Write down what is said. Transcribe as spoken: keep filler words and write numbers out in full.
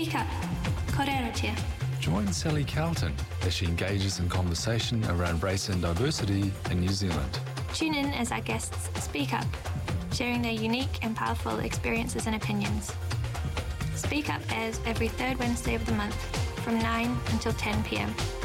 Speak Up, Kōrero. Join Sally Carlton as she engages in conversation around race and diversity in New Zealand. Tune in as our guests speak up, sharing their unique and powerful experiences and opinions. Speak Up airs every third Wednesday of the month from nine until ten p m.